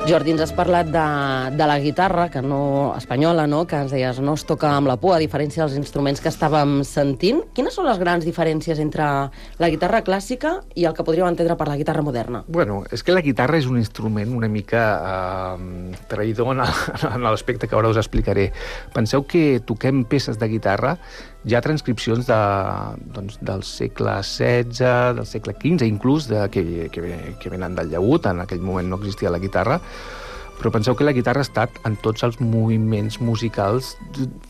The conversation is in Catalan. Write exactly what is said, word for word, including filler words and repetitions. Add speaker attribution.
Speaker 1: Jordi, ens has parlat de, de la guitarra que no, espanyola, no? Que ens deies no es toca amb la por, a diferència dels instruments que estàvem sentint. Quines són les grans diferències entre la guitarra clàssica i el que podríem entendre per la guitarra moderna?
Speaker 2: Bueno, és que la guitarra és un instrument una mica eh, traïdor en, en l'aspecte que ara us explicaré. Penseu que toquem peces de guitarra, hi ha transcripcions de, doncs, del segle setze, del segle quinze, inclús, de, que, que, que venen del llaüt, en aquell moment no existia la guitarra, però penseu que la guitarra ha estat en tots els moviments musicals